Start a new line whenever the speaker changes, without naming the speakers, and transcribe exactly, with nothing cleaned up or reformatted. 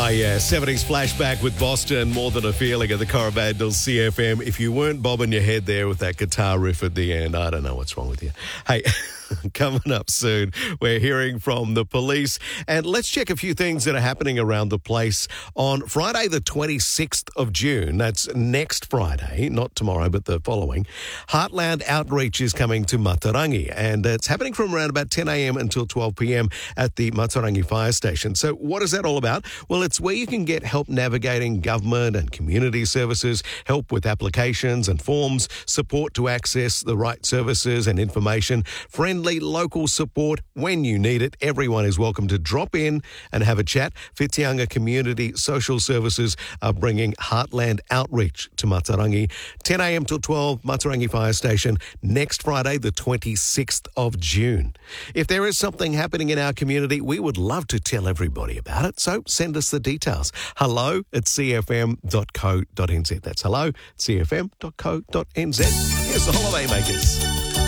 Oh, yeah. seventies flashback with Boston, More Than a Feeling at the Coromandel C F M. If you weren't bobbing your head there with that guitar riff at the end, I don't know what's wrong with you. Hey, coming up soon, we're hearing from the police. And let's check a few things that are happening around the place on Friday, the twenty-sixth of June. That's next Friday, not tomorrow, but the following. Heartland Outreach is coming to Matarangi, and it's happening from around about ten a.m. until twelve p.m. at the Matarangi Fire Station. So what is that all about? Well, it's where you can get help navigating government and community services, help with applications and forms, support to access the right services and information, friendly local support when you need it. Everyone is welcome to drop in and have a chat. Whitianga Community Social Services are bringing Heartland Outreach to Matarangi, ten a.m. till twelve, Matarangi Fire Station, next Friday, the twenty-sixth of June. If there is something happening in our community, we would love to tell everybody about it, so send us the details. Hello at c f m dot co dot n z. That's hello at c f m dot co dot n z. Here's the Holiday Makers.